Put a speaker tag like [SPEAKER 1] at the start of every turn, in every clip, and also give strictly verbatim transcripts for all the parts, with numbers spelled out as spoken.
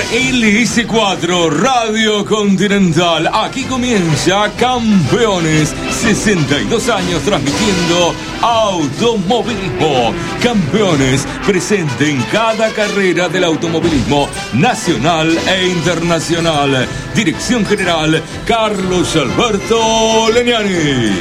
[SPEAKER 1] L S cuatro Radio Continental. Aquí comienza Campeones. sesenta y dos años transmitiendo automovilismo. Campeones, presente en cada carrera del automovilismo nacional e internacional. Dirección General, Carlos Alberto Leniani.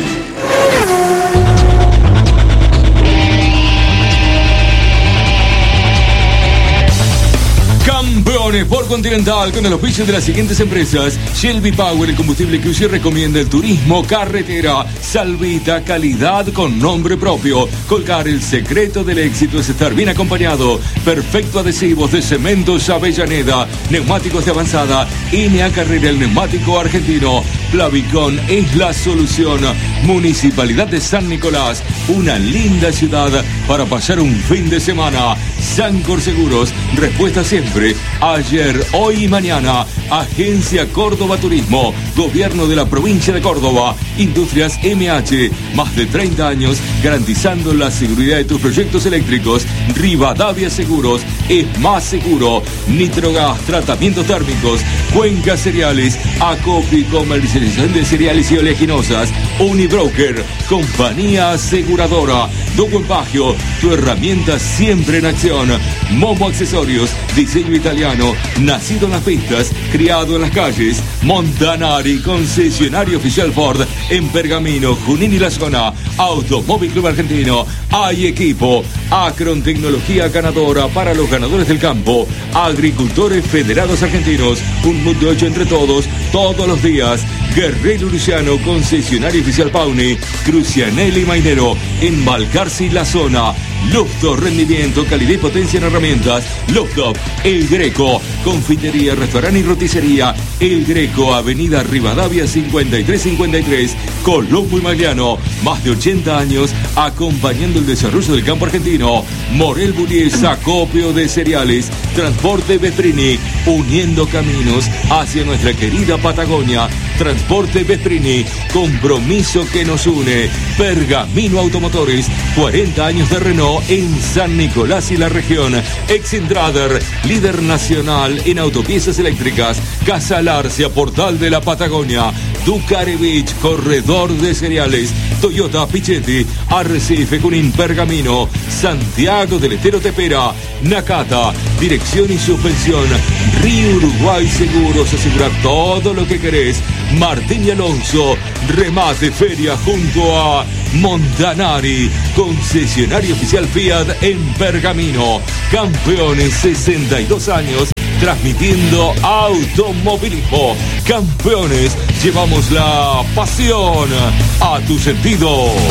[SPEAKER 1] Campeones por Continental con el oficio de las siguientes empresas: Shelby Power, el combustible que usted recomienda, el turismo carretera. Salvita, calidad con nombre propio. Colcar, el secreto del éxito es estar bien acompañado. Perfecto Adhesivos de Cementos Avellaneda. Neumáticos de avanzada. N A Carrera, el neumático argentino. Plavicon es la solución. Municipalidad de San Nicolás, una linda ciudad para pasar un fin de semana. Sancor Seguros, respuesta siempre, ayer, hoy y mañana. Agencia Córdoba Turismo, Gobierno de la Provincia de Córdoba. Industrias M H, más de treinta años garantizando la seguridad de tus proyectos eléctricos. Rivadavia Seguros, es más seguro. Nitrogas, tratamientos térmicos. Cuenca Cereales, acopio y comercialización de cereales y oleaginosas. Unibroker, compañía aseguradora. Dogo Empagio, tu herramienta siempre en acción. Momo Accesorios, diseño italiano, nacido en las pistas, criado en las calles. Montanari, concesionario oficial Ford en Pergamino, Junín y la zona. Automóvil Club Argentino, hay equipo. Acron, tecnología ganadora para los ganadores del campo. Agricultores Federados Argentinos, un mundo hecho entre todos, todos los días. Guerrero Luciano, concesionario oficial Pauni. Crucianelli Mainero, en Balcarce y la zona. Lufto, rendimiento, calidad y potencia en herramientas. Lufto, El Greco, confitería, restaurante y roticería. El Greco, avenida Rivadavia cincuenta y tres cincuenta y tres, Colombo y Magliano. Más de ochenta años acompañando el desarrollo del campo argentino. Morel Bullies, acopio de cereales. Transporte Vesprini, uniendo caminos hacia nuestra querida Patagonia. Transporte Vesprini, compromiso que nos une. Pergamino Automotores, cuarenta años de Renault en San Nicolás y la región. Excentrader, líder nacional en autopiezas eléctricas. Casa Larcia, portal de la Patagonia. Ducarevich, corredor de cereales. Toyota Pichetti, Arrecife, Junín, Pergamino. Santiago del Estero Tepera. Nakata, dirección y suspensión. Río Uruguay Seguros, asegurar todo lo que querés. Martín y Alonso, remate feria junto a Montanari, concesionario oficial Fiat en Pergamino. Campeones, sesenta y dos años transmitiendo automovilismo. Campeones, llevamos la pasión a tu sentido.